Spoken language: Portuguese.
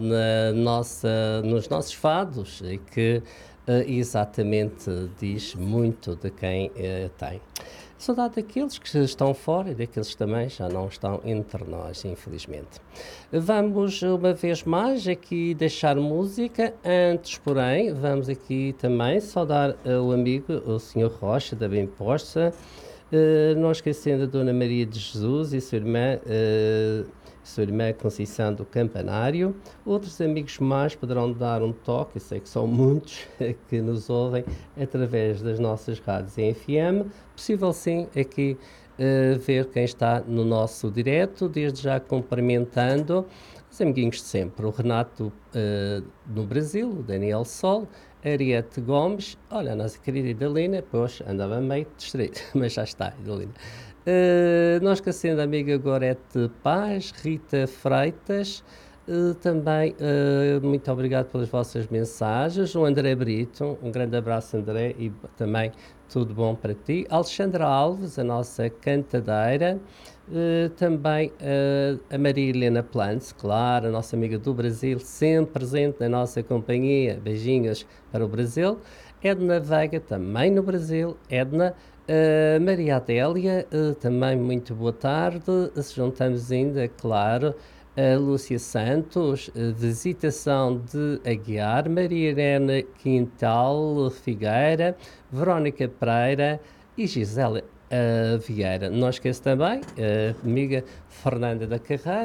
nos nossos fados e que exatamente diz muito de quem tem. Saudade daqueles que estão fora e daqueles que também já não estão entre nós, infelizmente. Vamos uma vez mais aqui deixar música, antes, porém, vamos aqui também saudar o amigo, o Senhor Rocha, da Bem Posta, não esquecendo a Dona Maria de Jesus e sua irmã Conceição do Campanário. Outros amigos mais poderão dar um toque, eu sei que são muitos que nos ouvem através das nossas rádios em FM. Possível sim aqui ver quem está no nosso direto, desde já cumprimentando os amiguinhos de sempre, o Renato no Brasil, o Daniel Sol, Ariete Gomes, olha, a nossa querida Idalina, pois andava meio distraído, mas já está, Idalina. Não esquecendo a amiga Gorete Paz, Rita Freitas, também muito obrigado pelas vossas mensagens. O André Brito, um grande abraço, André, e também tudo bom para ti. Alexandra Alves, a nossa cantadeira. Também a Maria Helena Plantz, claro, a nossa amiga do Brasil, sempre presente na nossa companhia. Beijinhos para o Brasil. Edna Veiga, também no Brasil. Edna. Maria Adélia, também muito boa tarde. Se juntamos ainda, claro, a Lúcia Santos, Visitação de Aguiar, Maria Helena Quintal Figueira, Verónica Pereira e Gisela Vieira. Não esqueço também a amiga Fernanda da Carreira.